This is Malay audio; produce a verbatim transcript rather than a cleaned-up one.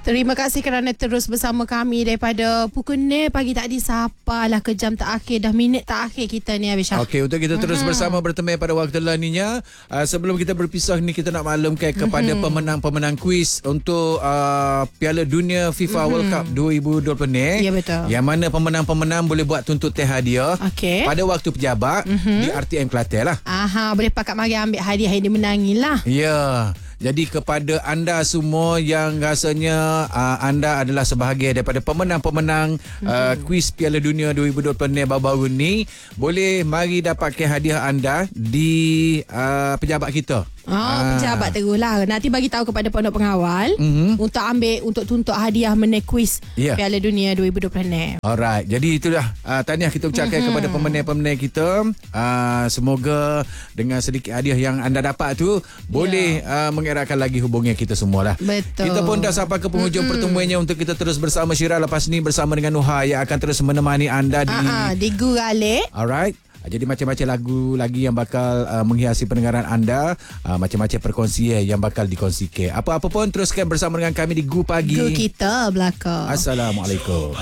Terima kasih kerana terus bersama kami daripada pukul ni pagi tadi sapalah ke jam terakhir dah minit terakhir kita ni Abisha. Okey, untuk kita terus uh-huh. bersama bertemu pada waktu laninya. Uh, sebelum kita berpisah ni kita nak maklumkan kepada uh-huh. pemenang-pemenang kuis untuk uh, Piala Dunia FIFA uh-huh. World Cup dua ribu dua puluh ni. Ya betul. Yang mana pemenang-pemenang boleh buat tuntut teh hadiah okay. pada waktu pejabat uh-huh. di R T M Kelantan lah. Aha, boleh pakat mari ambil hadiah yang dimenangi lah. Ya. Jadi kepada anda semua yang rasanya uh, anda adalah sebahagian daripada pemenang-pemenang uh, kuis Piala Dunia dua ribu dua puluh ni baru-baru ni, boleh mari dapatkan hadiah anda di uh, pejabat kita. Oh, ah. pejabat teruslah. Nanti bagi tahu kepada pondok pengawal mm-hmm. untuk ambil untuk tuntut hadiah mengenai kuis yeah. Piala Dunia dua ribu dua puluh ni. Alright. Jadi itulah uh, tahniah kita ucapkan mm-hmm. kepada pemenang-pemenang kita. Uh, semoga dengan sedikit hadiah yang anda dapat tu yeah. boleh uh, mengeratkan lagi hubungan kita semualah. Betul. Kita pun dah sampai ke penghujung mm-hmm. pertemuannya untuk kita terus bersama Syirah lepas ni bersama dengan Nuha yang akan terus menemani anda di uh-huh. di Gurale. Alright. Jadi macam-macam lagu lagi yang bakal uh, menghiasi pendengaran anda, uh, macam-macam perkongsian yang bakal dikongsikan. Apa-apa pun teruskan bersama dengan kami di Gu Pagi. Gu kita belakang. Assalamualaikum.